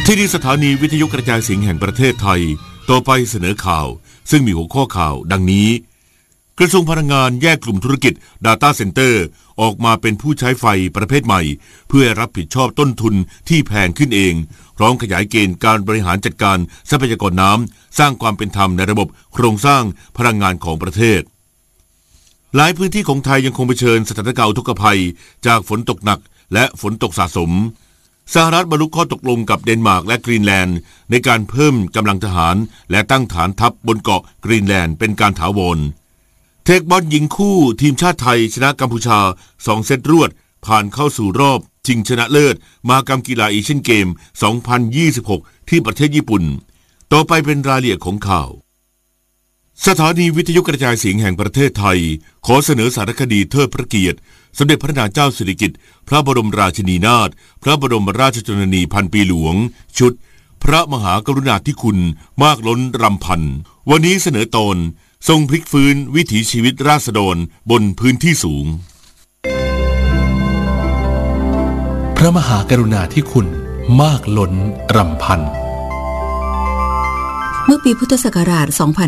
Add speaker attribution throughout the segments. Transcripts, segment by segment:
Speaker 1: ที่นี่สถานีวิทยุกระจายเสียงแห่งประเทศไทยต่อไปเสนอข่าวซึ่งมีหัวข้อข่าวดังนี้กระทรวงพลังงานแยกกลุ่มธุรกิจ Data Center ออกมาเป็นผู้ใช้ไฟประเภทใหม่เพื่อรับผิดชอบต้นทุนที่แพงขึ้นเองพร้อมขยายเกณฑ์การบริหารจัดการทรัพยากรน้ำสร้างความเป็นธรรมในระบบโครงสร้างพลังงานของประเทศหลายพื้นที่ของไทยยังคงเผชิญสถานการณ์อุทกภัยจากฝนตกหนักและฝนตกสะสมสหรัฐบรรลุข้อตกลงกับเดนมาร์กและกรีนแลนด์ในการเพิ่มกำลังทหารและตั้งฐานทัพบนเกาะกรีนแลนด์เป็นการถาวรเทคบอลหญิงคู่ทีมชาติไทยชนะกัมพูชา2 เซตรวดผ่านเข้าสู่รอบชิงชนะเลิศมหกรรมกีฬาเอเชียนเกม 2026 ที่ประเทศญี่ปุ่นต่อไปเป็นรายละเอียดของข่าวสถานีวิทยุกระจายเสียงแห่งประเทศไทยขอเสนอสารคดีเทิดพระเกียรติสมเด็จพระนางเจ้าสิริกิติ์พระบรมราชินีนาถพระบรมราชชนนีพันปีหลวงชุดพระมหากรุณาธิคุณมากล้นรำพันวันนี้เสนอตอนทรงพลิกฟื้นวิถีชีวิตราษฎรบนพื้นที่สูง
Speaker 2: พระมหากรุณาธิคุณมากล้นรำพัน
Speaker 3: เมื่อปีพุทธศักราช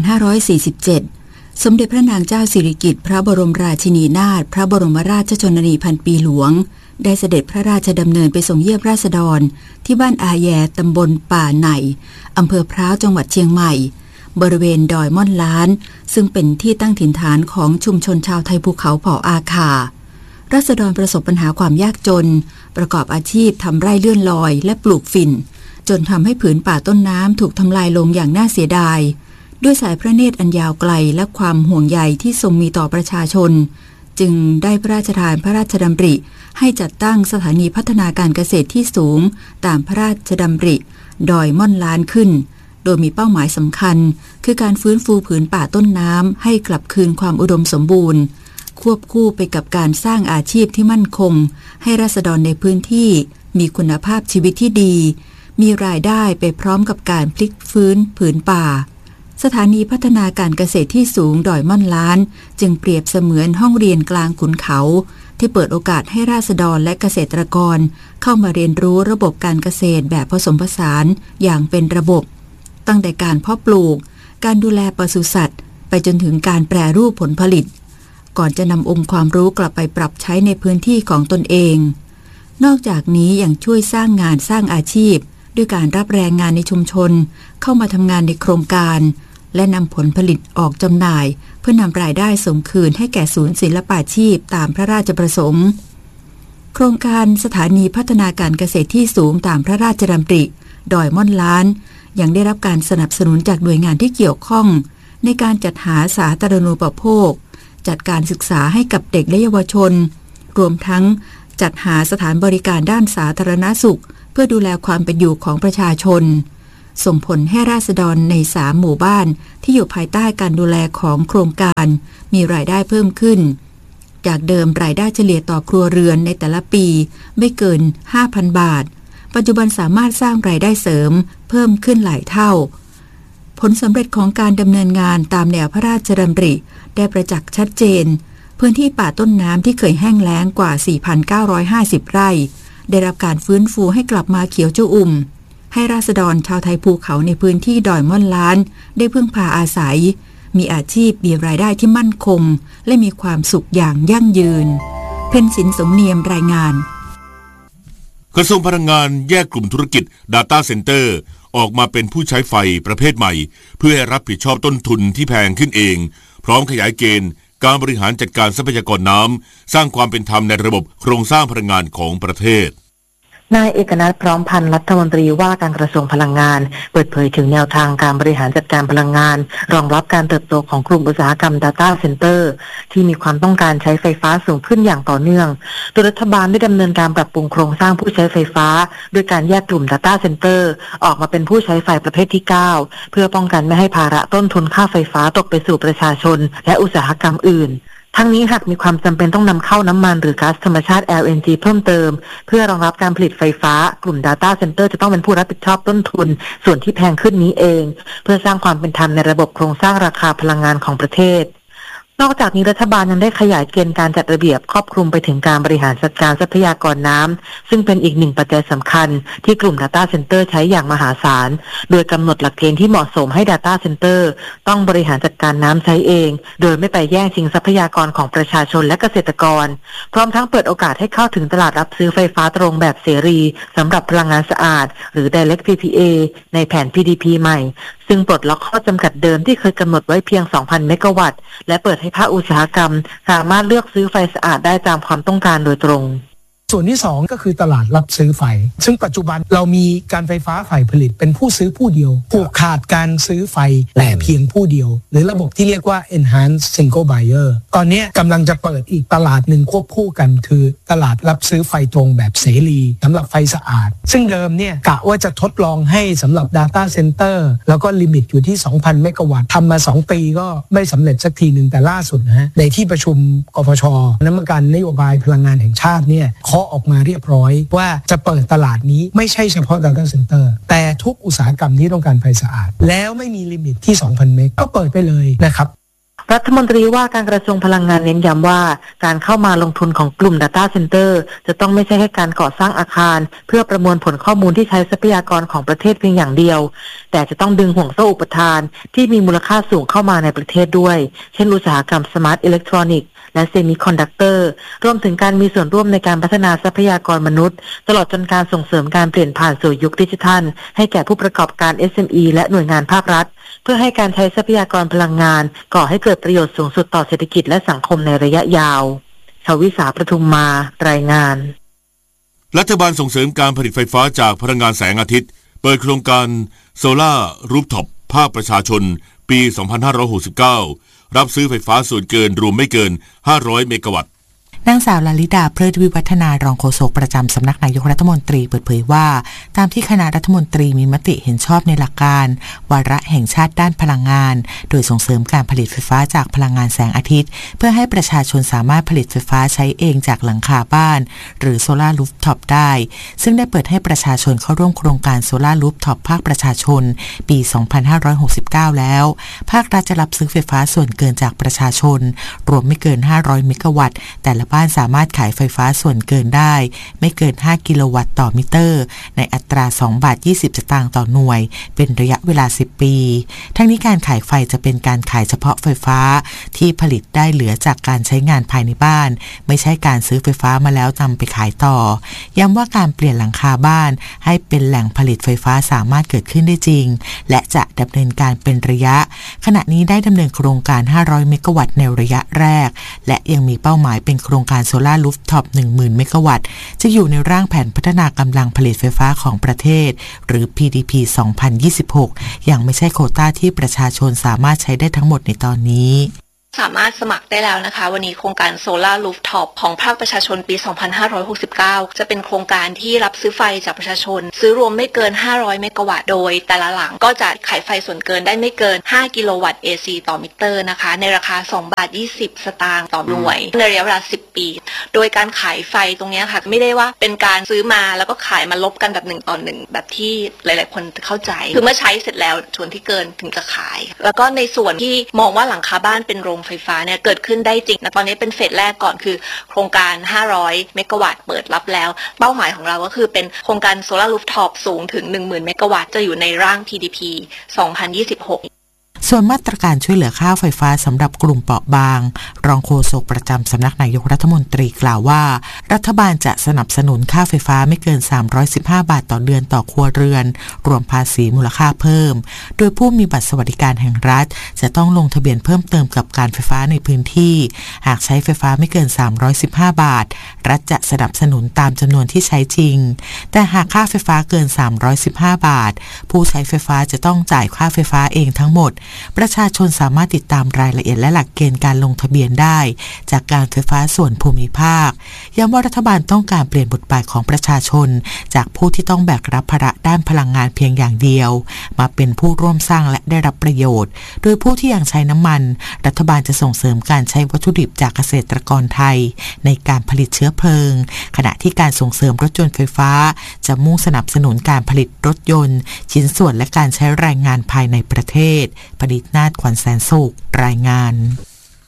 Speaker 3: 2547 สมเด็จพระนางเจ้าสิริกิติ์พระบรมราชินีนาถพระบรมราชชนนีพันปีหลวงได้เสด็จพระราชดำเนินไปส่งเยี่ยมราษฎรที่บ้านอาแยตำบลป่าไหนอำเภอพร้าวจังหวัดเชียงใหม่บริเวณดอยม่อนล้านซึ่งเป็นที่ตั้งถิ่นฐานของชุมชนชาวไทยภูเขาเผ่าอาคาราษฎรประสบปัญหาความยากจนประกอบอาชีพทำไร่เลื่อนลอยและปลูกฝิ่นจนทำให้ผืนป่าต้นน้ำถูกทำลายลงอย่างน่าเสียดายด้วยสายพระเนตรอันยาวไกลและความห่วงใยที่ทรงมีต่อประชาชนจึงได้พระราชทานพระราชดำริให้จัดตั้งสถานีพัฒนาการเกษตรที่สูงตามพระราชดำริดอยม่อนล้านขึ้นโดยมีเป้าหมายสำคัญคือการฟื้นฟูผืนป่าต้นน้ำให้กลับคืนความอุดมสมบูรณ์ควบคู่ไปกับการสร้างอาชีพที่มั่นคงให้ราษฎรในพื้นที่มีคุณภาพชีวิตที่ดีมีรายได้ไปพร้อมกับการพลิกฟื้นผืนป่าสถานีพัฒนาการเกษตรที่สูงดอยม่อนล้านจึงเปรียบเสมือนห้องเรียนกลางขุนเขาที่เปิดโอกาสให้ราษฎรและเกษตรกรเข้ามาเรียนรู้ระบบการเกษตรแบบผสมผสานอย่างเป็นระบบตั้งแต่การเพาะปลูกการดูแลปศุสัตว์ไปจนถึงการแปรรูปผลผลิตก่อนจะนำองค์ความรู้กลับไปปรับใช้ในพื้นที่ของตนเองนอกจากนี้ยังช่วยสร้างงานสร้างอาชีพด้วยการรับแรงงานในชุมชนเข้ามาทำงานในโครงการและนำผลผลิตออกจำหน่ายเพื่อนำรายได้ส่งคืนให้แก่ศูนย์ศิลปาชีพตามพระราชประสงค์โครงการสถานีพัฒนาการเกษตรที่สูงตามพระราชดำริดอยม่อนล้านยังได้รับการสนับสนุนจากหน่วยงานที่เกี่ยวข้องในการจัดหาสาธารณูปโภคจัดการศึกษาให้กับเด็กและเยาวชนรวมทั้งจัดหาสถานบริการด้านสาธารณสุขเพื่อดูแลความเป็นอยู่ของประชาชนส่งผลให้ราษฎรใน3 หมู่บ้านที่อยู่ภายใต้การดูแลของโครงการมีรายได้เพิ่มขึ้นจากเดิมรายได้เฉลี่ยต่อครัวเรือนในแต่ละปีไม่เกิน 5,000 บาทปัจจุบันสามารถสร้างรายได้เสริมเพิ่มขึ้นหลายเท่าผลสำเร็จของการดำเนินงานตามแนวพระราชดำริได้ประจักษ์ชัดเจนพื้นที่ป่าต้นน้ำที่เคยแห้งแล้งกว่า 4,950 ไร่ได้รับการฟื้นฟูให้กลับมาเขียวชอุ่มให้ราษฎรชาวไทยภูเขาในพื้นที่ดอยม่อนล้านได้พึ่งพาอาศัยมีอาชีพมีรายได้ที่มั่นคงและมีความสุขอย่างยั่งยืนเพ็ญศิลป์สมเนียมรายงาน
Speaker 1: กระทรวงพลังงานแยกกลุ่มธุรกิจ Data Center ออกมาเป็นผู้ใช้ไฟประเภทใหม่เพื่อรับผิดชอบต้นทุนที่แพงขึ้นเองพร้อมขยายเกณฑ์การบริหารจัดการทรัพยากรน้ำสร้างความเป็นธรรมในระบบโครงสร้างพลังงานของประเทศ
Speaker 4: นายเอกนัทพร้อมพันธ์รัฐมนตรีว่าการกระทรวงพลังงานเปิดเผยถึงแนวทางการบริหารจัดการพลังงานรองรับการเติบโตของกลุ่มอุตสาหกรรม Data Center ที่มีความต้องการใช้ไฟฟ้าสูงขึ้นอย่างต่อเนื่องโดยรัฐบาลได้ดำเนินการปรับปรุงโครงสร้างผู้ใช้ไฟฟ้าด้วยการแยกกลุ่ม Data Center ออกมาเป็นผู้ใช้ไฟประเภทที่ 9 เพื่อป้องกันไม่ให้ภาระต้นทุนค่าไฟฟ้าตกไปสู่ประชาชนและอุตสาหกรรมอื่นทั้งนี้หากมีความจำเป็นต้องนำเข้าน้ำมันหรือก๊าซธรรมชาติ LNG เพิ่มเติมเพื่อรองรับการผลิตไฟฟ้ากลุ่ม Data Center จะต้องเป็นผู้รับผิดชอบต้นทุนส่วนที่แพงขึ้นนี้เองเพื่อสร้างความเป็นธรรมในระบบโครงสร้างราคาพลังงานของประเทศนอกจากนี้รัฐบาลยังได้ขยายเกณฑ์การจัดระเบียบครอบคลุมไปถึงการบริหารจัดการทรัพยากรน้ำซึ่งเป็นอีกหนึ่งปัจจัยสำคัญที่กลุ่ม Data Center ใช้อย่างมหาศาลโดยกำหนดหลักเกณฑ์ที่เหมาะสมให้ Data Center ต้องบริหารจัดการน้ำใช้เองโดยไม่ไปแย่งชิงทรัพยากรของประชาชนและเกษตรกรพร้อมทั้งเปิดโอกาสให้เข้าถึงตลาดรับซื้อไฟฟ้าตรงแบบเสรีสำหรับพลังงานสะอาดหรือ Direct PPA ในแผน PDP ใหม่ซึ่งปลดล็อกข้อจำกัดเดิมที่เคยกำหนดไว้เพียง 2,000 เมกะวัตต์และเปิดให้ภาคอุตสาหกรรมสามารถเลือกซื้อไฟสะอาดได้ตามความต้องการโดยตรง
Speaker 5: ส่วนที่2ก็คือตลาดรับซื้อไฟซึ่งปัจจุบันเรามีการไฟฟ้าฝ่ายผลิตเป็นผู้ซื้อผู้เดียวผูกขาดการซื้อไฟแต่เพียงผู้เดียวหรือระบบที่เรียกว่า enhanced single buyer ตอนนี้กำลังจะเปิดอีกตลาดหนึ่งควบคู่กันคือตลาดรับซื้อไฟตรงแบบเสรีสำหรับไฟสะอาดซึ่งเดิมเนี่ยกะว่าจะทดลองให้สำหรับ Data Center แล้วก็ลิมิตอยู่ที่ 2,000 เมกะวัตต์ทำมา2ปีก็ไม่สำเร็จสักทีหนึ่งแต่ล่าสุดนะฮะในที่ประชุมกพช.คณะกรรมการนโยบายพลังงานแห่งชาติเนี่ยเคาะออกมาเรียบร้อยว่าจะเปิดตลาดนี้ไม่ใช่เฉพาะ Data Center แต่ทุกอุตสาหกรรมที่ต้องการไฟสะอาดแล้วไม่มีลิมิตที่ 2,000 เมกก็เปิดไปเลยนะครับ
Speaker 4: รัฐมนตรีว่าการกระทรวงพลังงานเน้นย้ำว่าการเข้ามาลงทุนของกลุ่ม Data Center จะต้องไม่ใช่แค่การก่อสร้างอาคารเพื่อประมวลผลข้อมูลที่ใช้ทรัพยากรของประเทศเพียงอย่างเดียวแต่จะต้องดึงห่วงโซ่อุปทานที่มีมูลค่าสูงเข้ามาในประเทศด้วยเช่นอุตสาหกรรมสมาร์ทอิเล็กทรอนิกส์และเซมิคอนดักเตอร์รวมถึงการมีส่วนร่วมในการพัฒนาทรัพยากรมนุษย์ตลอดจนการส่งเสริมการเปลี่ยนผ่านสู่ยุคดิจิทัลให้แก่ผู้ประกอบการ SME และหน่วยงานภาครัฐเพื่อให้การใช้ทรัพยากรพลังงานก่อให้เกิดประโยชน์สูงสุดต่อเศรษฐกิจและสังคมในระยะยาวชวิสาประทุมมารายงาน
Speaker 1: รัฐบาลส่งเสริมการผลิตไฟฟ้าจากพลังงานแสงอาทิตย์เปิดโครงการโซล่ารูฟท็อปภาคประชาชนปี 2569 รับซื้อไฟฟ้าส่วนเกินรวมไม่เกิน 500 เมกะวัตต์
Speaker 6: นางสาวลลิดาเพลิดวิวัฒนารองโฆษกประจำสำนักนายกรัฐมนตรีเปิดเผยว่าตามที่คณะรัฐมนตรีมีมติเห็นชอบในหลักการวาระแห่งชาติด้านพลังงานโดยส่งเสริมการผลิตไฟฟ้าจากพลังงานแสงอาทิตย์เพื่อให้ประชาชนสามารถผลิตไฟฟ้าใช้เองจากหลังคาบ้านหรือโซลาร์รูฟท็อปได้ซึ่งได้เปิดให้ประชาชนเข้าร่วมโครงการโซลาร์รูฟท็อปภาคประชาชนปี 2569 แล้วภาครัฐจะรับซื้อไฟฟ้าส่วนเกินจากประชาชนรวมไม่เกิน500เมกะวัตต์แต่ละบ้านสามารถขายไฟฟ้าส่วนเกินได้ไม่เกิน5กิโลวัตต์ต่อมิเตอร์ในอัตรา2.20 บาทต่อหน่วยเป็นระยะเวลา10ปีทั้งนี้การขายไฟจะเป็นการขายเฉพาะไฟฟ้าที่ผลิตได้เหลือจากการใช้งานภายในบ้านไม่ใช่การซื้อไฟฟ้ามาแล้วนำไปขายต่อย้ำว่าการเปลี่ยนหลังคาบ้านให้เป็นแหล่งผลิตไฟฟ้าสามารถเกิดขึ้นได้จริงและจะดำเนินการเป็นระยะขณะนี้ได้ดำเนินโครงการ500เมกะวัตต์ในระยะแรกและยังมีเป้าหมายเป็นโครงการโซลาร์รูฟท็อป 10,000 เมกะวัตต์จะอยู่ในร่างแผนพัฒนากำลังผลิตไฟฟ้าของประเทศหรือ PDP 2026ยังไม่ใช่โควต้าที่ประชาชนสามารถใช้ได้ทั้งหมดในตอนนี้
Speaker 7: สามารถสมัครได้แล้วนะคะวันนี้โครงการโซลาร์รูฟท็อปของภาคประชาชนปี 2569 จะเป็นโครงการที่รับซื้อไฟจากประชาชนซื้อรวมไม่เกิน500เมกะวัตต์โดยแต่ละหลังก็จะขายไฟส่วนเกินได้ไม่เกิน5กิโลวัตต์ AC ต่อมิเตอร์นะคะในราคา2.20 บาทต่อหน่วยในระยะเวลา10ปีโดยการขายไฟตรงนี้ค่ะไม่ได้ว่าเป็นการซื้อมาแล้วก็ขายมาลบกันแบบ1 ต่อ 1แบบที่หลายๆคนเข้าใจคือเมื่อใช้เสร็จแล้วส่วนที่เกินถึงจะขายแล้วก็ในส่วนที่มองว่าหลังคาบ้านเป็นโรงไฟฟ้าเนี่ยเกิดขึ้นได้จริงนะตอนนี้เป็นเฟสแรกก่อนคือโครงการ500เมกะวัตต์เปิดรับแล้วเป้าหมายของเราก็คือเป็นโครงการโซลาร์รูฟท็อปสูงถึง 10,000 เมกะวัตต์จะอยู่ในร่าง PDP 2026
Speaker 6: ส่วนมาตรการช่วยเหลือค่าไฟฟ้าสำหรับกลุ่มเปราะบางรองโฆษกประจำสำนักนายกรัฐมนตรีกล่าวว่ารัฐบาลจะสนับสนุนค่าไฟฟ้าไม่เกิน315 บาทต่อเดือนต่อครัวเรือนรวมภาษีมูลค่าเพิ่มโดยผู้มีบัตรสวัสดิการแห่งรัฐจะต้องลงทะเบียนเพิ่มเติมกับการไฟฟ้าในพื้นที่หากใช้ไฟฟ้าไม่เกิน315 บาทรัฐจะสนับสนุนตามจำนวนที่ใช้จริงแต่หากค่าไฟฟ้าเกิน315 บาทผู้ใช้ไฟฟ้าจะต้องจ่ายค่าไฟฟ้าเองทั้งหมดประชาชนสามารถติดตามรายละเอียดและหลักเกณฑ์การลงทะเบียนได้จากการไฟฟ้าส่วนภูมิภาคย้ำว่ารัฐบาลต้องการเปลี่ยนบทบาทของประชาชนจากผู้ที่ต้องแบกรับภาระด้านพลังงานเพียงอย่างเดียวมาเป็นผู้ร่วมสร้างและได้รับประโยชน์โดยผู้ที่ยังใช้น้ำมันรัฐบาลจะส่งเสริมการใช้วัตถุดิบจากเกษตรกรไทยในการผลิตเชื้อเพลิงขณะที่การส่งเสริมรถยนต์ไฟฟ้าจะมุ่งสนับสนุนการผลิตรถยนต์ชิ้นส่วนและการใช้แรงงานภายในประเทศผลิตนาฏขวัญแสนสุขรายงาน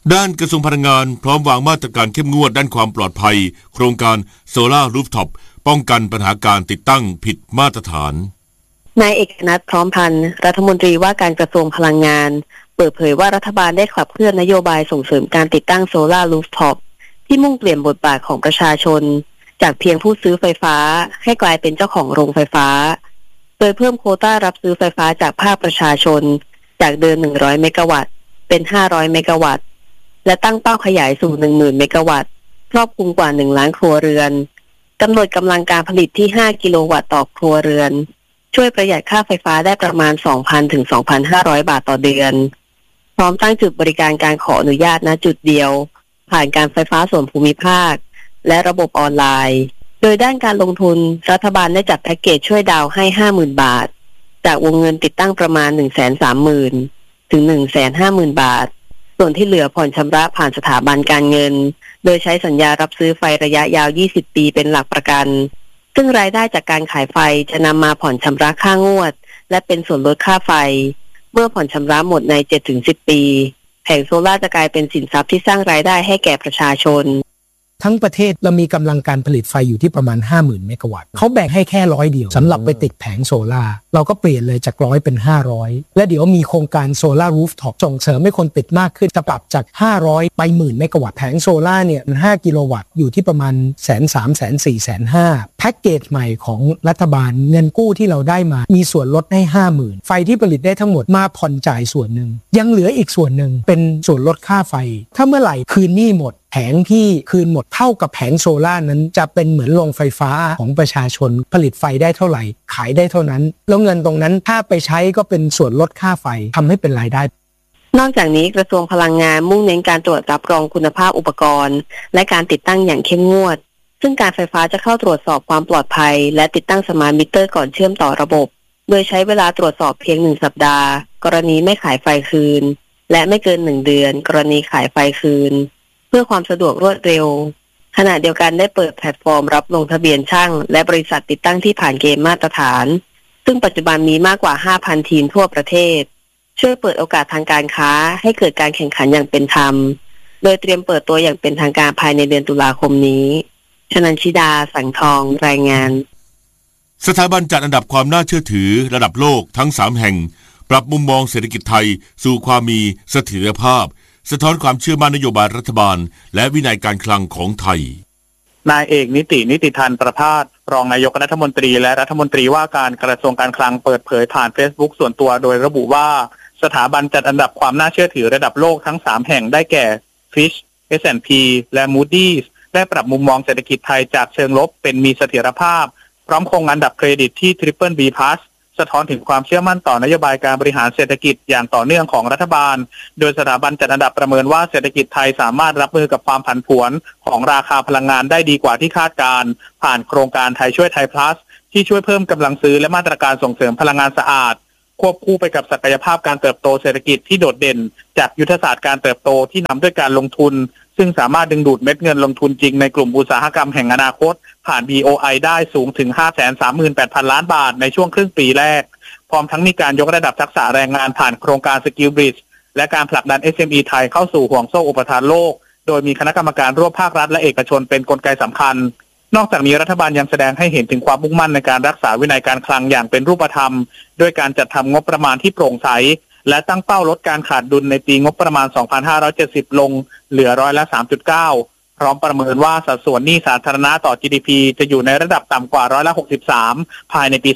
Speaker 1: ด้านกระทรวงพลังงานพร้อมวางมาตรการเข้มงวดด้านความปลอดภัยโครงการโซล่ารูฟท็อปป้องกันปัญหาการติดตั้งผิดมาตรฐาน
Speaker 4: นายเอกนัทพร้อมพันธ์รัฐมนตรีว่าการกระทรวงพลังงานเปิดเผยว่ารัฐบาลได้ขับเคลื่อนนโยบายส่งเสริมการติดตั้งโซล่ารูฟท็อปที่มุ่งเปลี่ยนบทบาทของประชาชนจากเพียงผู้ซื้อไฟฟ้าให้กลายเป็นเจ้าของโรงไฟฟ้าโดยเพิ่มโควต้ารับซื้อไฟฟ้าจากภาคประชาชนจากเดิม100เมกะวัตต์เป็น500เมกะวัตต์และตั้งเป้าขยายสู่ 10,000 เมกะวัตต์ครอบคลุมกว่า1ล้านครัวเรือนกำหนดกำลังการผลิตที่5กิโลวัตต์ต่อครัวเรือนช่วยประหยัดค่าไฟฟ้าได้ประมาณ 2,000 ถึง 2,500 บาทต่อเดือนพร้อมตั้งจุดบริการการขออนุญาตณจุดเดียวผ่านการไฟฟ้าส่วนภูมิภาคและระบบออนไลน์โดยด้านการลงทุนรัฐบาลได้จัดแพ็กเกจช่วยดาวน์ให้ 50,000 บาทจากวงเงินติดตั้งประมาณ 130,000 ถึง 150,000 บาทส่วนที่เหลือผ่อนชำระผ่านสถาบันการเงินโดยใช้สัญญารับซื้อไฟระยะยาว20ปีเป็นหลักประกันซึ่งรายได้จากการขายไฟจะนำมาผ่อนชำระค่างวดและเป็นส่วนลดค่าไฟเมื่อผ่อนชำระหมดใน 7-10 ปีแผงโซล่าจะกลายเป็นสินทรัพย์ที่สร้างรายได้ให้แก่ประชาชน
Speaker 5: ทั้งประเทศเรามีกำลังการผลิตไฟอยู่ที่ประมาณ 50,000 เมกะวัตต์เขาแบ่งให้แค่100เดียวสำหรับไปติดแผงโซล่าเราก็เปลี่ยนเลยจาก100เป็น500และเดี๋ยวมีโครงการโซล่ารูฟท็อปส่งเสริมให้คนติดมากขึ้นจะปรับจาก500ไป10,000 เมกะวัตต์แผงโซล่าเนี่ย5กิโลวัตต์อยู่ที่ประมาณ 130,000 140,000 แพ็กเกจใหม่ของรัฐบาลเงินกู้ที่เราได้มามีส่วนลดให้ 50,000 ไฟที่ผลิตได้ทั้งหมดมาผ่อนจ่ายส่วนหนึ่งยังเหลืออีกส่วนหนึ่งเป็นส่วนลดค่าไฟถ้าเมื่อไหร่คืนหนี้หมดแผงที่คืนหมดเท่ากับแผงโซล่านั้นจะเป็นเหมือนโรงไฟฟ้าของประชาชนผลิตไฟได้เท่าไหร่ขายได้เท่านั้นแล้วเงินตรงนั้นถ้าไปใช้ก็เป็นส่วนลดค่าไฟทำให้เป็นรายได้
Speaker 4: นอกจากนี้กระทรวงพลังงานมุ่งเน้นการตรวจรับรองคุณภาพอุปกรณ์และการติดตั้งอย่างเข้มงวดซึ่งการไฟฟ้าจะเข้าตรวจสอบความปลอดภัยและติดตั้งสมาร์ทมิเตอร์ก่อนเชื่อมต่อระบบโดยใช้เวลาตรวจสอบเพียง1สัปดาห์กรณีไม่ขายไฟคืนและไม่เกิน1เดือนกรณีขายไฟคืนเพื่อความสะดวกรวดเร็วขณะเดียวกันได้เปิดแพลตฟอร์มรับลงทะเบียนช่างและบริษัทติดตั้งที่ผ่านเกณฑ์มาตรฐานซึ่งปัจจุบันมีมากกว่า 5,000 ทีมทั่วประเทศช่วยเปิดโอกาสทางการค้าให้เกิดการแข่งขันอย่างเป็นธรรมโดยเตรียมเปิดตัวอย่างเป็นทางการภายในเดือนตุลาคมนี้ชนันชิดาสังทองรายงาน
Speaker 1: สถาบันจัดอันดับความน่าเชื่อถือระดับโลกทั้ง3แห่งปรับมุมมองเศรษฐกิจไทยสู่ความมีเสถียรภาพสะท้อนความเชื่อมั่นนโยบายรัฐบาลและวินัยการคลังของไทย
Speaker 8: นายเอกนิติธันประภาสรองนายกรัฐมนตรีและรัฐมนตรีว่าการกระทรวงการคลังเปิดเผยผ่าน Facebook ส่วนตัวโดยระบุว่าสถาบันจัดอันดับความน่าเชื่อถือระดับโลกทั้ง3แห่งได้แก่ Fitch S&P และ Moody's ได้ปรับมุมมองเศรษฐกิจไทยจากเชิงลบเป็นมีเสถียรภาพพร้อมคงอันดับเครดิตที่ BBB+ สะท้อนถึงความเชื่อมั่นต่อนโยบายการบริหารเศรษฐกิจอย่างต่อเนื่องของรัฐบาลโดยสถาบันจัดอันดับประเมินว่าเศรษฐกิจไทยสามารถรับมือกับความผันผวนของราคาพลังงานได้ดีกว่าที่คาดการผ่านโครงการไทยช่วยไทย plus ที่ช่วยเพิ่มกำลังซื้อและมาตรการส่งเสริมพลังงานสะอาดควบคู่ไปกับศักยภาพการเติบโตเศรษฐกิจที่โดดเด่นจากยุทธศาสตร์การเติบโตที่นำด้วยการลงทุนซึ่งสามารถดึงดูดเม็ดเงินลงทุนจริงในกลุ่มอุตสาหกรรมแห่งอนาคตผ่าน BOI ได้สูงถึง 538,000 ล้านบาทในช่วงครึ่งปีแรกพร้อมทั้งมีการยกระดับทักษะแรงงานผ่านโครงการ Skill Bridge และการผลักดัน SME ไทยเข้าสู่ห่วงโซ่อุปทานโลกโดยมีคณะกรรมการร่วมภาครัฐและเอกชนเป็นกลไกสำคัญนอกจากนี้รัฐบาลยังแสดงให้เห็นถึงความมุ่งมั่นในการรักษาวินัยการคลังอย่างเป็นรูปธรรมด้วยการจัดทำงบประมาณที่โปร่งใสและตั้งเป้าลดการขาดดุลในปีงบประมาณ 2570 ลงเหลือ3.9%พร้อมประเมินว่าสัดส่วนหนี้สาธารณะต่อ GDP จะอยู่ในระดับต่ำกว่า63%ภายในปี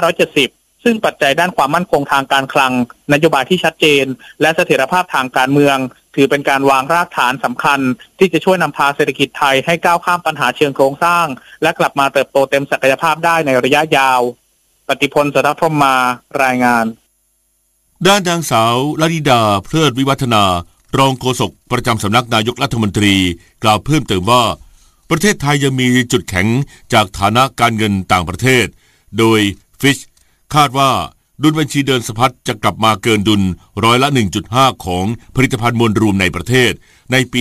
Speaker 8: 2570ซึ่งปัจจัยด้านความมั่นคงทางการคลังนโยบายที่ชัดเจนและเสถียรภาพทางการเมืองถือเป็นการวางรากฐานสำคัญที่จะช่วยนำพาเศรษฐกิจไทยให้ก้าวข้ามปัญหาเชิงโครงสร้างและกลับมาเติบโตเต็มศักยภาพได้ในระยะยาวปฏิพล สรัพพมารายงาน
Speaker 1: ด้านนางสาวลลิดาเพลิดวิวัฒนารองโฆษกประจำสำนักนายกรัฐมนตรีกล่าวเพิ่มเติมว่าประเทศไทยยังมีจุดแข็งจากฐานะการเงินต่างประเทศโดย Fitch คาดว่าดุลบัญชีเดินสะพัดจะกลับมาเกินดุล100% ของผลิตภัณฑ์มวลรวมในประเทศในปี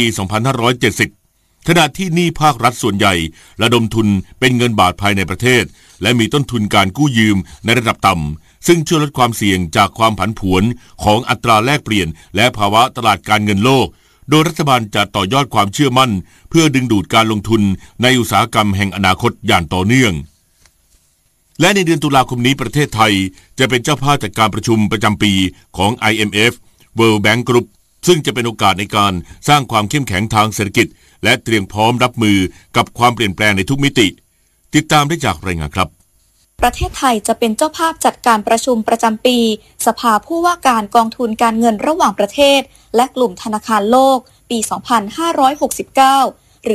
Speaker 1: 2570 ขณะที่หนี้ภาครัฐส่วนใหญ่ระดมทุนเป็นเงินบาทภายในประเทศและมีต้นทุนการกู้ยืมในระดับต่ำซึ่งช่วยลดความเสี่ยงจากความผันผวนของอัตราแลกเปลี่ยนและภาวะตลาดการเงินโลกโดยรัฐบาลจะต่อยอดความเชื่อมั่นเพื่อดึงดูดการลงทุนในอุตสาหกรรมแห่งอนาคตอย่างต่อเนื่องและในเดือนตุลาคมนี้ประเทศไทยจะเป็นเจ้าภาพจัดการประชุมประจำปีของ IMF World Bank Group ซึ่งจะเป็นโอกาสในการสร้างความเข้มแข็งทางเศรษฐกิจและเตรียมพร้อมรับมือกับความเปลี่ยนแปลงในทุกมิติติดตามได้จากรายงานครับ
Speaker 9: ประเทศไทยจะเป็นเจ้าภาพจัดการประชุมประจำปีสภาผู้ว่าการกองทุนการเงินระหว่างประเทศและกลุ่มธนาคารโลกปี 2569 หรือ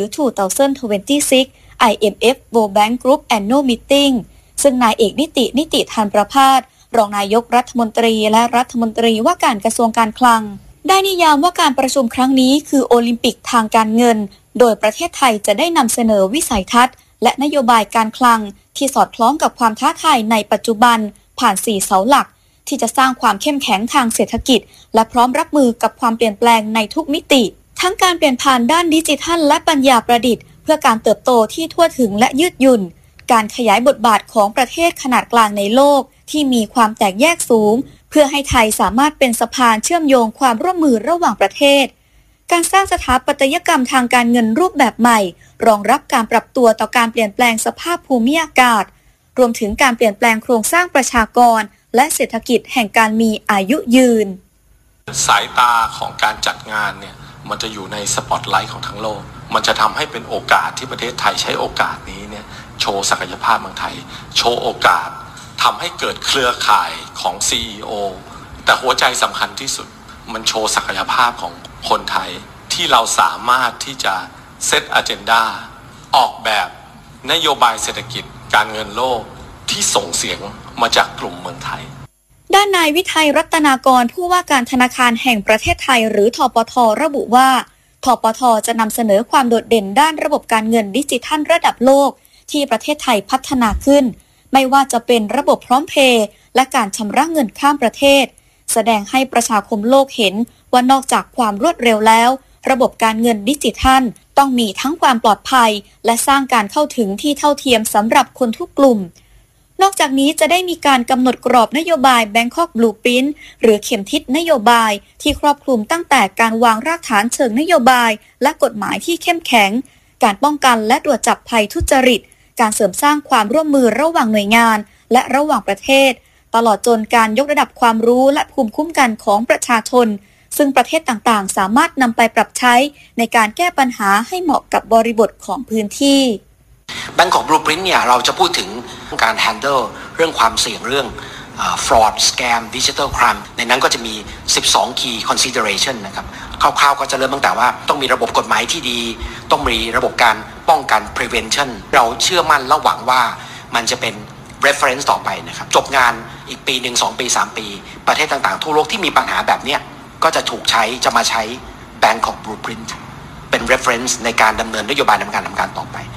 Speaker 9: 2026 IMF World Bank Group Annual Meeting ซึ่งนายเอกนิติธันประภาสรองนายกรัฐมนตรีและรัฐมนตรีว่าการกระทรวงการคลังได้นิยามว่าการประชุมครั้งนี้คือโอลิมปิกทางการเงินโดยประเทศไทยจะได้นำเสนอวิสัยทัศน์และนโยบายการคลังที่สอดคล้องกับความท้าทายในปัจจุบันผ่าน4เสาหลักที่จะสร้างความเข้มแข็งทางเศรษฐกิจและพร้อมรับมือกับความเปลี่ยนแปลงในทุกมิติทั้งการเปลี่ยนผ่านด้านดิจิทัลและปัญญาประดิษฐ์เพื่อการเติบโตที่ทั่วถึงและยืดหยุ่นการขยายบทบาทของประเทศขนาดกลางในโลกที่มีความแตกแยกสูงเพื่อให้ไทยสามารถเป็นสะพานเชื่อมโยงความร่วมมือระหว่างประเทศการสร้างสถาปัตยกรรมทางการเงินรูปแบบใหม่รองรับการปรับตัวต่อการเปลี่ยนแปลงสภาพภูมิอากาศรวมถึงการเปลี่ยนแปลงโครงสร้างประชากรและเศรษฐกิจแห่งการมีอายุยืน
Speaker 10: สายตาของการจัดงานเนี่ยมันจะอยู่ในสปอตไลท์ของทั้งโลกมันจะทำให้เป็นโอกาสที่ประเทศไทยใช้โอกาสนี้เนี่ยโชว์ศักยภาพเมืองไทยโชว์โอกาสทำให้เกิดเครือข่ายของ CEO แต่หัวใจสำคัญที่สุดมันโชว์ศักยภาพของคนไทยที่เราสามารถที่จะเซตอเจนดาออกแบบนโยบายเศรษฐกิจการเงินโลกที่ส่งเสียงมาจากกลุ่มเมืองไทย
Speaker 9: ด้านนายวิทัยรัตนากรผู้ว่าการธนาคารแห่งประเทศไทยหรือธปท.ระบุว่าธปท.จะนำเสนอความโดดเด่นด้านระบบการเงินดิจิทัลระดับโลกที่ประเทศไทยพัฒนาขึ้นไม่ว่าจะเป็นระบบพร้อมเพย์และการชำระเงินข้ามประเทศแสดงให้ประชาคมโลกเห็นว่านอกจากความรวดเร็วแล้วระบบการเงินดิจิทัลต้องมีทั้งความปลอดภัยและสร้างการเข้าถึงที่เท่าเทียมสำหรับคนทุกกลุ่มนอกจากนี้จะได้มีการกำหนดกรอบนโยบาย Bangkok Blueprint หรือเข็มทิศนโยบายที่ครอบคลุมตั้งแต่การวางรากฐานเชิงนโยบายและกฎหมายที่เข้มแข็งการป้องกันและตรวจจับภัยทุจริตการเสริมสร้างความร่วมมือระหว่างหน่วยงานและระหว่างประเทศตลอดจนการยกระดับความรู้และภูมิคุ้มกันของประชาชนซึ่งประเทศต่างๆสามารถนำไปปรับใช้ในการแก้ปัญหาให้เหมาะกับบริบทของพื้นที่
Speaker 11: Bangkok Blueprint เนี่ยเราจะพูดถึงการ handle เรื่องความเสี่ยงเรื่องfraud scam digital crime ในนั้นก็จะมี12 key consideration นะครับคร่าวๆก็จะเริ่มตั้งแต่ว่าต้องมีระบบกฎหมายที่ดีต้องมีระบบการป้องกัน prevention เราเชื่อมั่นและหวังว่ามันจะเป็น reference ต่อไปนะครับจบงานอีกปี1 2 ปี 3 ปีประเทศต่างๆทั่วโลกที่มีปัญหาแบบนี้ก็จะถูกใช้จะมาใช้ Bangkok Blueprint เป็น reference ในการดำเนินนโยบายในการทำการต่อไป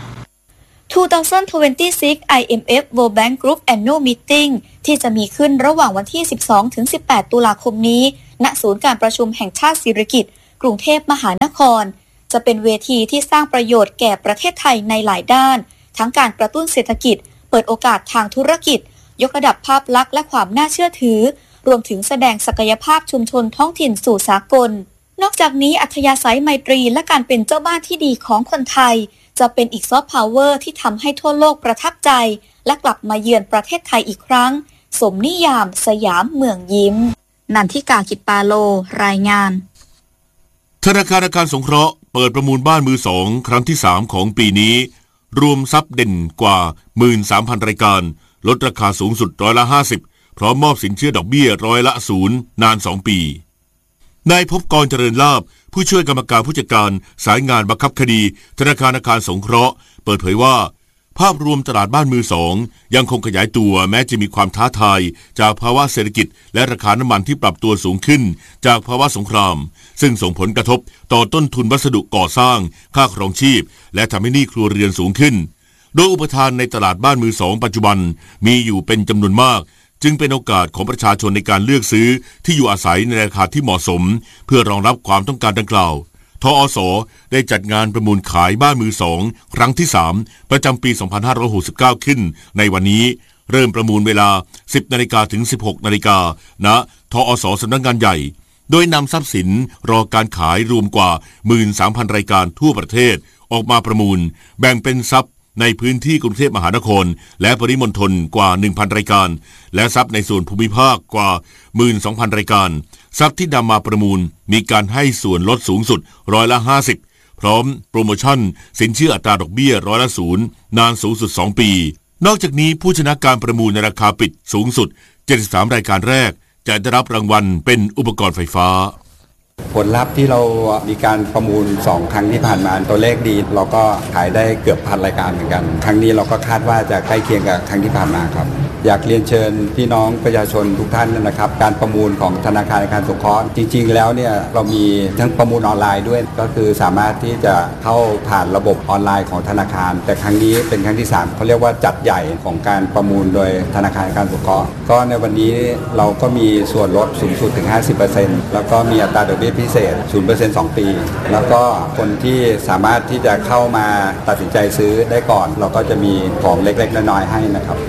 Speaker 9: 2026 IMF World Bank Group Annual Meeting ที่จะมีขึ้นระหว่างวันที่ 12-18 ตุลาคมนี้ณศูนย์การประชุมแห่งชาติสิริกิติ์กรุงเทพมหานครจะเป็นเวทีที่สร้างประโยชน์แก่ประเทศไทยในหลายด้านทั้งการกระตุ้นเศรษฐกิจเปิดโอกาสทางธุรกิจยกระดับภาพลักษณ์และความน่าเชื่อถือรวมถึงแสดงศักยภาพชุมชนท้องถิ่นสู่สากลนอกจากนี้อัธยาศัยไมตรีและการเป็นเจ้าบ้านที่ดีของคนไทยจะเป็นอีกซอฟต์พาวเวอร์ที่ทำให้ทั่วโลกประทับใจและกลับมาเยือนประเทศไทยอีกครั้งสมนิยามสยามเมืองยิ้มนันทิกากิปปาโลรายงาน
Speaker 1: ธนาคารอาคารสงเคราะห์เปิดประมูลบ้านมือสองครั้งที่3ของปีนี้รวมทรัพย์เด่นกว่า 13,000 รายการลดราคาสูงสุด50%พร้อมมอบสินเชื่อดอกเบี้ย0%นาน2 ปีนายภพกรเจริญลาภผู้ช่วยกรรมการผู้จัดการสายงานบังคับคดีธนาคารอาคารสงเคราะห์เปิดเผยว่าภาพรวมตลาดบ้านมือสองยังคงขยายตัวแม้จะมีความท้าทายจากภาวะเศรษฐกิจและราคาน้ำมันที่ปรับตัวสูงขึ้นจากภาวะสงครามซึ่งส่งผลกระทบต่อต้นทุนวัสดุก่อสร้างค่าครองชีพและทำให้หนี้ครัวเรือนสูงขึ้นโดยอุปทานในตลาดบ้านมือสองปัจจุบันมีอยู่เป็นจำนวนมากจึงเป็นโอกาสของประชาชนในการเลือกซื้อที่อยู่อาศัยในราคาที่เหมาะสมเพื่อรองรับความต้องการดังกล่าวทอส.ได้จัดงานประมูลขายบ้านมือสองครั้งที่3ประจำปี 2569 ขึ้นในวันนี้เริ่มประมูลเวลา 10 นาฬิกาถึง 16 นาฬิกาณทอส.สำนักงานใหญ่โดยนำทรัพย์สินรอการขายรวมกว่า 13,000 รายการทั่วประเทศออกมาประมูลแบ่งเป็นทรัพย์ในพื้นที่กรุงเทพมหานครและปริมณฑลกว่า 1,000 รายการและทรัพย์ในส่วนภูมิภาคกว่า 12,000 รายการทรัพย์ที่นำมาประมูลมีการให้ส่วนลดสูงสุด50%พร้อมโปรโมชั่นสินเชื่ออัตราดอกเบี้ย0%นานสูงสุด2 ปีนอกจากนี้ผู้ชนะการประมูลในราคาปิดสูงสุด73 รายการแรกจะได้รับรางวัลเป็นอุปกรณ์ไฟฟ้า
Speaker 12: ผลลัพธ์ที่เรามีการประมูล2 ครั้งที่ผ่านมาตัวเลขดีเราก็ขายได้เกือบ1,000 รายการเหมือนกันครั้งนี้เราก็คาดว่าจะใกล้เคียงกับครั้งที่ผ่านมาครับอยากเรียนเชิญพี่น้องประชาชนทุกท่านนะครับการประมูลของธนาคารการสงเคราะห์จริงๆแล้วเนี่ยเรามีทั้งประมูลออนไลน์ด้วยก็คือสามารถที่จะเข้าผ่านระบบออนไลน์ของธนาคารแต่ครั้งนี้เป็นครั้งที่3เขาเรียกว่าจัดใหญ่ของการประมูลโดยธนาคารการสงเคราะห์ก็ในวันนี้เราก็มีส่วนลดสูงสุดถึง 50% แล้วก็มีอัตราดอกเบี้ยพิเศษ 0% 2 ปีแล้วก็คนที่สามารถที่จะเข้ามาตัดสินใจซื้อได้ก่อนเราก็จะมีของเล็กๆน้อยๆให้นะครับ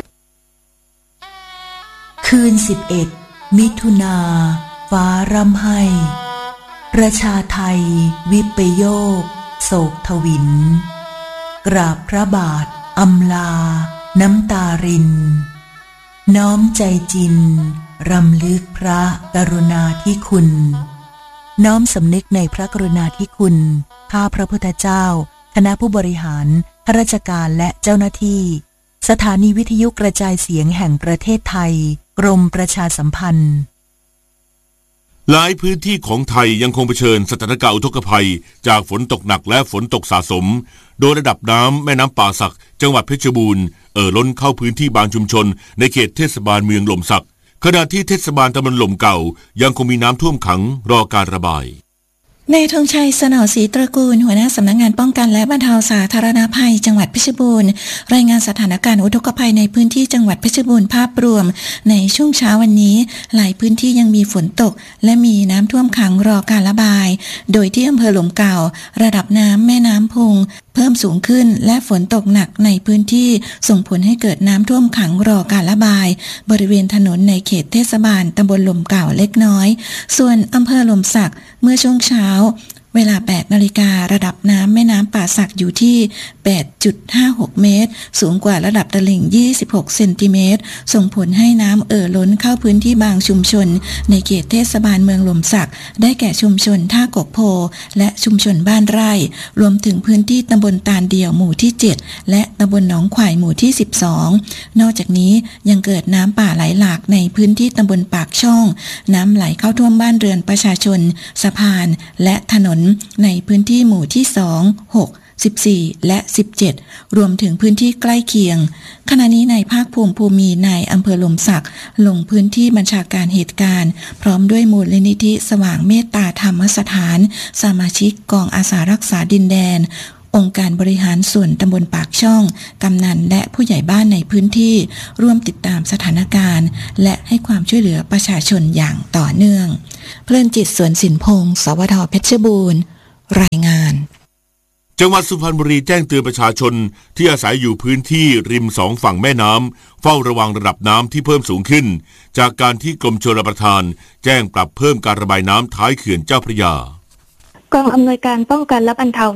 Speaker 13: คืน11 มิถุนาฟ้าร่ำไห้ประชาไทยวิปโยคโศกทวินกราบพระบาทอำลาน้ำตารินน้อมใจจินรำลึกพระกรุณาธิคุณน้อมสำนึกในพระกรุณาธิคุณข้าพระพุทธเจ้าคณะผู้บริหารข้าราชการและเจ้าหน้าที่สถานีวิทยุกระจายเสียงแห่งประเทศไทยกรมประชาสัมพันธ์
Speaker 1: หลายพื้นที่ของไทยยังคงเผชิญสถานการณ์อุทกภัยจากฝนตกหนักและฝนตกสะสมโดยระดับน้ำแม่น้ำป่าสักจังหวัดเพชรบูรณ์ล้นเข้าพื้นที่บางชุมชนในเขตเทศบาลเมืองหล่มสักขณะที่เทศบาลตำบลหล่มเก่ายังคงมีน้ำท่วมขังรอการระบาย
Speaker 14: นายธงชัยสนอศรีตระกูลหัวหน้าสำนักงานป้องกันและบรรเทาสาธารณภัยจังหวัดเพชรบูรณ์รายงานสถานการณ์อุทกภัยในพื้นที่จังหวัดเพชรบูรณ์ภาพรวมในช่วงเช้าวันนี้หลายพื้นที่ยังมีฝนตกและมีน้ำท่วมขังรอการระบายโดยที่อำเภอหล่มเก่าระดับน้ำแม่น้ำพุงเพิ่มสูงขึ้นและฝนตกหนักในพื้นที่ส่งผลให้เกิดน้ำท่วมขังรอการระบายบริเวณถนนในเขตเทศบาลตำบลหล่มเก่าเล็กน้อยส่วนอำเภอหล่มสักเมื่อช่วงเช้าเวลา 8 นาฬิการะดับน้ำแม่น้ำป่าสักอยู่ที่ 8.56 เมตรสูงกว่าระดับตลิ่ง26 เซนติเมตรส่งผลให้น้ำล้นเข้าพื้นที่บางชุมชนในเขตเทศบาลเมืองหล่มสักได้แก่ชุมชนท่ากกโพและชุมชนบ้านไร่รวมถึงพื้นที่ตำบลตาลเดี่ยวหมู่ที่7และตำบลหนองขวายหมู่ที่12นอกจากนี้ยังเกิดน้ำป่าไหลหลากในพื้นที่ตำบลปากช่องน้ำไหลเข้าท่วมบ้านเรือนประชาชนสะพานและถนนในพื้นที่หมู่ที่2 6 14และ17รวมถึงพื้นที่ใกล้เคียงขณะนี้นายภาคภูมิภูมีนายอำเภอหล่มสักลงพื้นที่บัญชาการเหตุการณ์พร้อมด้วยมูลนิธิสว่างเมตตาธรรมสถานสมาชิกกองอาสารักษาดินแดนองค์การบริหารส่วนตำบลปากช่องกำนันและผู้ใหญ่บ้านในพื้นที่ร่วมติดตามสถานการณ์และให้ความช่วยเหลือประชาชนอย่างต่อเนื่องเพลินจิตสวนสินพงศ์สวทเพชรบูรณ์รายงาน
Speaker 1: จังหวัดสุพรรณบุรีแจ้งเตือนประชาชนที่อาศัยอยู่พื้นที่ริม2 ฝั่งแม่น้ำเฝ้าระวังระดับน้ำที่เพิ่มสูงขึ้นจากการที่กรมชลประทานแจ้งปรับเพิ่มการระบายน้ำท้ายเขื่อนเจ้าพระยาก
Speaker 15: องอำนวยการป้องกันและบรรเทา